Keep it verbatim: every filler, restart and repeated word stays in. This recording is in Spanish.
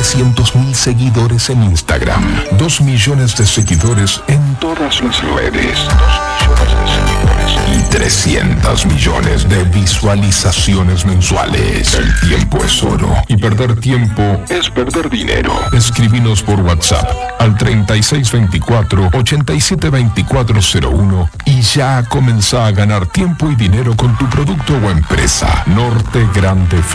trescientos mil seguidores en Instagram, dos millones de seguidores en todas las redes, dos millones de seguidores y trescientos millones de visualizaciones mensuales. El tiempo es oro y perder tiempo es perder dinero. Escribinos por WhatsApp al treinta y seis veinticuatro, ochenta y siete veinticuatro cero uno y ya comenzá a ganar tiempo y dinero con tu producto o empresa. Norte Grande